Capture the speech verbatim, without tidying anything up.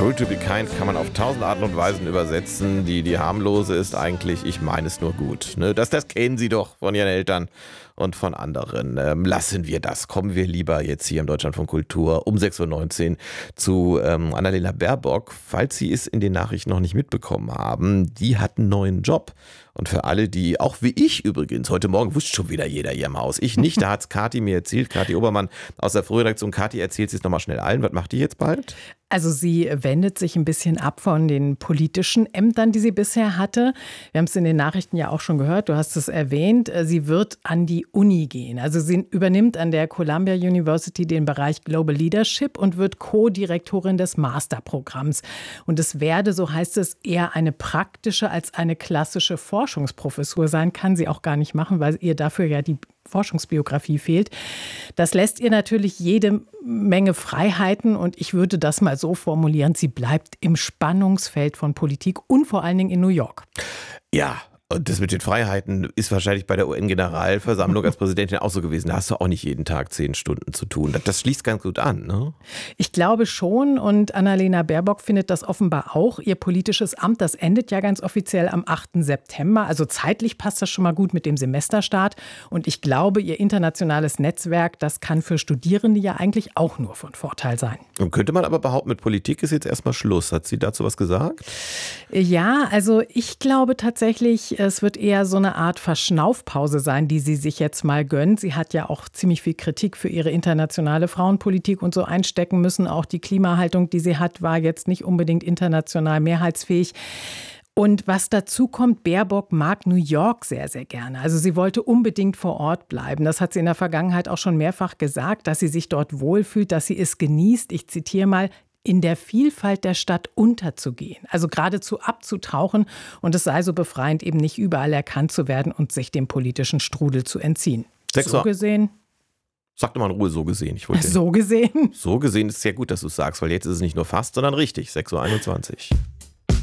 Cruel to be kind kann man auf tausend Arten und Weisen übersetzen. Die, die harmlose ist eigentlich, ich meine es nur gut. Ne? Das, das kennen Sie doch von Ihren Eltern und von anderen. Ähm, lassen wir das. Kommen wir lieber jetzt hier im Deutschlandfunk Kultur um sechs Uhr neunzehn zu ähm, Annalena Baerbock. Falls Sie es in den Nachrichten noch nicht mitbekommen haben, die hat einen neuen Job. Und für alle, die, auch wie ich übrigens, heute Morgen wusste schon wieder jeder hier im Haus. Ich nicht, da hat es Kathi mir erzählt, Kathi Obermann aus der Frühredaktion. Kathi, erzählt sie es nochmal schnell allen. Was macht die jetzt bald? Also sie wendet sich ein bisschen ab von den politischen Ämtern, die sie bisher hatte. Wir haben es in den Nachrichten ja auch schon gehört, du hast es erwähnt. Sie wird an die Uni gehen. Also sie übernimmt an der Columbia University den Bereich Global Leadership und wird Co-Direktorin des Masterprogramms. Und es werde, so heißt es, eher eine praktische als eine klassische Forschungsprofessur sein. Kann sie auch gar nicht machen, weil ihr dafür ja die Forschungsbiografie fehlt. Das lässt ihr natürlich jede Menge Freiheiten und ich würde das mal so formulieren, sie bleibt im Spannungsfeld von Politik und vor allen Dingen in New York. Ja. Und das mit den Freiheiten ist wahrscheinlich bei der U N-Generalversammlung als Präsidentin auch so gewesen. Da hast du auch nicht jeden Tag zehn Stunden zu tun. Das, das schließt ganz gut an, ne? Ich glaube schon. Und Annalena Baerbock findet das offenbar auch. Ihr politisches Amt, das endet ja ganz offiziell am achten September. Also zeitlich passt das schon mal gut mit dem Semesterstart. Und ich glaube, ihr internationales Netzwerk, das kann für Studierende ja eigentlich auch nur von Vorteil sein. Und könnte man aber behaupten, mit Politik ist jetzt erstmal Schluss. Hat sie dazu was gesagt? Ja, also ich glaube tatsächlich, es wird eher so eine Art Verschnaufpause sein, die sie sich jetzt mal gönnt. Sie hat ja auch ziemlich viel Kritik für ihre internationale Frauenpolitik und so einstecken müssen. Auch die Klimahaltung, die sie hat, war jetzt nicht unbedingt international mehrheitsfähig. Und was dazu kommt, Baerbock mag New York sehr, sehr gerne. Also sie wollte unbedingt vor Ort bleiben. Das hat sie in der Vergangenheit auch schon mehrfach gesagt, dass sie sich dort wohlfühlt, dass sie es genießt. Ich zitiere mal: in der Vielfalt der Stadt unterzugehen, also geradezu abzutauchen, und es sei so befreiend, eben nicht überall erkannt zu werden und sich dem politischen Strudel zu entziehen. Sechs so gesehen. Sag doch mal in Ruhe, so gesehen. Ich wollte so gesehen. So gesehen ist es sehr gut, dass du es sagst, weil jetzt ist es nicht nur fast, sondern richtig. sechs Uhr einundzwanzig.